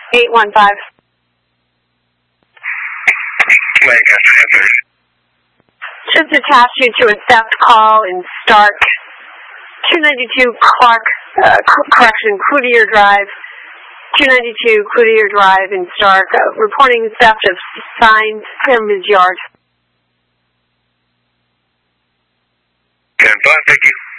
815. Just attach you to a theft call in Stark, 292 Clark, Cloutier Drive, 292 Cloutier Drive in Stark, reporting theft of signs, Pyramid Yard. 10-5, thank you.